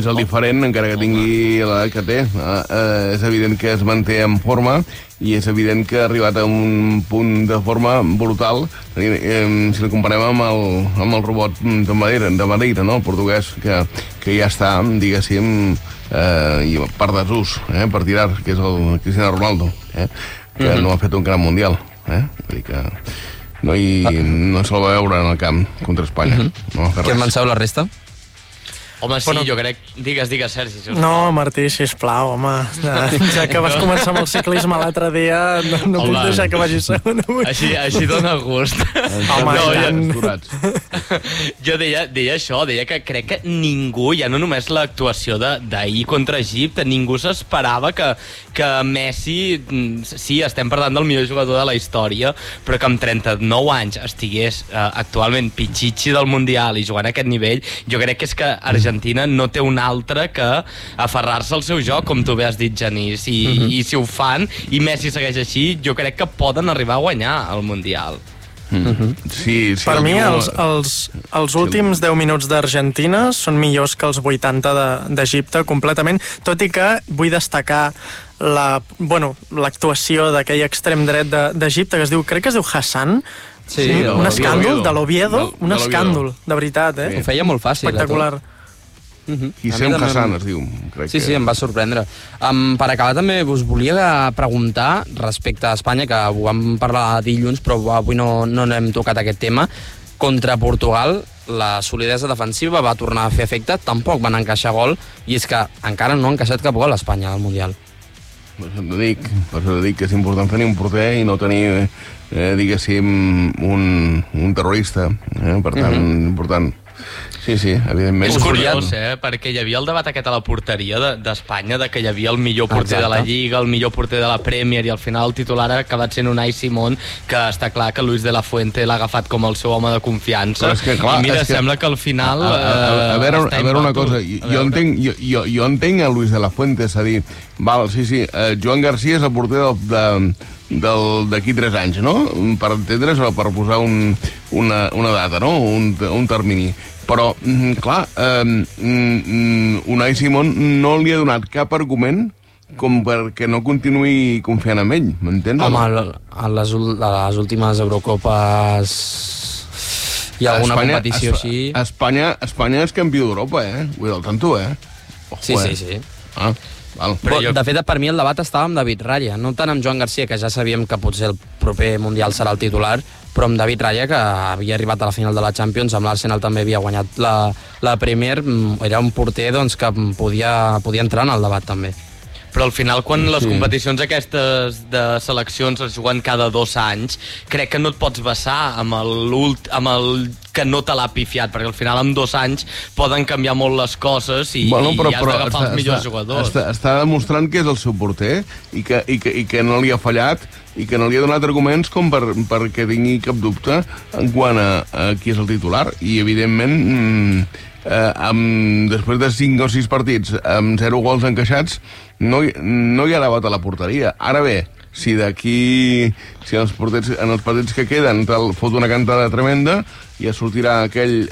el diferent, encara que tingui l'edat que té. És evident que es manté en forma i és evident que ha arribat a un punt de forma brutal, si el comparem amb el robot de Madeira, no? El portuguès, que ja està, diguéssim, per desús, per tirar, que és el Cristiano Ronaldo, que no ha fet un gran mundial. Vull dir que no se'l va veure en el camp contra Espanya. Què en penseu la resta? Home, sí, jo crec... Digues, Sergi. No, Martí, sisplau, home. Ja que vas començar amb el ciclisme l'altre dia, no puc deixar que vagi segon avui. Així dona gust. Home, jo deia això, deia que crec que ningú, ja no només l'actuació d'ahir contra Egipte, ningú s'esperava que Messi, sí, estem parlant del millor jugador de la història, però que amb 39 anys estigués actualment pitxitxi del Mundial i jugant a aquest nivell, jo crec que és que Argentina no té un altre que aferrar-se al seu joc, com tu bé has dit, Genís, i si ho fan i Messi segueix així, jo crec que poden arribar a guanyar el Mundial. Sí, per mi els últims 10 minuts d'Argentina són millors que els 80 d'Egipte completament, tot i que vull destacar l'actuació d'aquell extrem dret d'Egipte que crec que es diu Hassan. Sí, un escàndol de l'Oviedo, un escàndol, de veritat, Ho feia molt fàcil. Espectacular. Hissem Hassan es diu. Sí, em va sorprendre. Per acabar també us volia preguntar respecte a Espanya, que ho vam parlar dilluns, però avui no n'hem tocat aquest tema. Contra Portugal, la solidesa defensiva va tornar a fer efecte, tampoc van encaixar gol, i és que encara no ha encaixat cap gol a Espanya al Mundial. Per això dic que és important tenir un porter i no tenir, diguéssim, un terrorista. Per tant, important. Sí, evidentment. És curiós, perquè hi havia el debat aquest a la porteria d'Espanya, que hi havia el millor porter de la Lliga, el millor porter de la Premier, i al final el titular ha acabat sent Unai Simón, que està clar que Luis de la Fuente l'ha agafat com el seu home de confiança. I mira, sembla que al final... A veure una cosa, jo entenc a Luis de la Fuente, és a dir, Joan Garcia és el porter d'aquí 3 anys, no? Per entendre's o per posar una data, no? Un termini. Però, clar, Unai Simón no li ha donat cap argument com perquè no continuï confiant en ell, m'entens? Home, a les últimes Eurocopes hi ha alguna competició així... Espanya és campió d'Europa, Vull dir, al tanto, Sí. Però de fet, per mi el debat estava amb David Raya, no tant amb Joan Garcia, que ja sabíem que potser el proper Mundial serà el titular, però amb David Raya, que havia arribat a la final de la Champions, amb l'Arsenal també havia guanyat la Premier, era un porter que podia entrar en el debat també. Però al final, quan les competicions aquestes de seleccions es juguen cada 2 anys, crec que no et pots basar amb el que no te l'ha pifiat, perquè al final en 2 anys poden canviar molt les coses i has d'agafar els millors jugadors. Està demostrant que és el seu porter i que no li ha fallat i que no li ha donat arguments com perquè tingui cap dubte en quant a qui és el titular. I evidentment després de 5 o 6 partits amb 0 gols encaixats no hi ha debat a la porteria. Ara bé, si en els partits que queden te'l fot una cantada tremenda, ja sortirà aquells,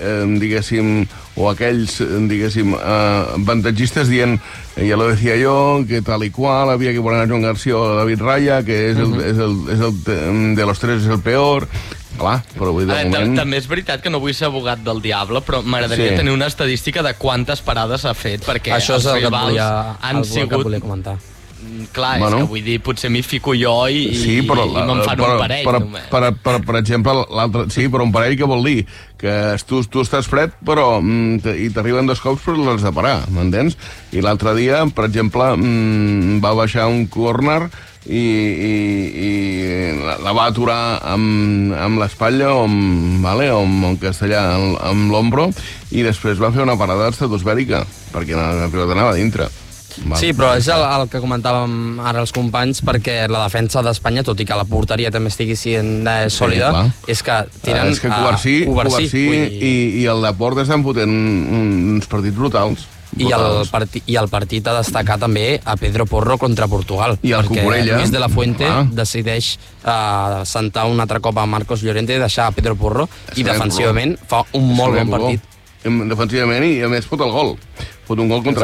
avantatgistes dient, ja lo decía yo, que tal y cual, había que poner a Joan García o a David Raya, que es el de los 3 és el peor. Clar, però vull dir, també és veritat que no vull ser abogat del diable, però m'agradaria tenir una estadística de quantes parades ha fet, perquè això és els rivals han sigut... que volia comentar. Clar, és que vull dir, potser m'hi fico jo i me'n fan un parell només. Per exemple, l'altre... Sí, però un parell què vol dir? Que tu estàs fred, però i t'arriben 2 cops, però l'has de parar, m'entens? I l'altre dia, per exemple, va baixar un córner i la va aturar amb l'espatlla o en castellà amb l'ombro, i després va fer una parada estratosfèrica perquè la pilota anava a dintre. Sí, però és el que comentàvem ara els companys, perquè la defensa d'Espanya, tot i que la porteria també estigui sent sòlida, és que tenen... És que Covarsí i el Laporte estan fotent uns partits brutals. I el partit ha de destacar també a Pedro Porro contra Portugal. I el Cucurella. Perquè Luis de la Fuente decideix sentar un altre cop a Marcos Llorente i deixar a Pedro Porro, i defensivament fa un molt bon partit. Defensivament, i a més fot el gol. Fot un gol contra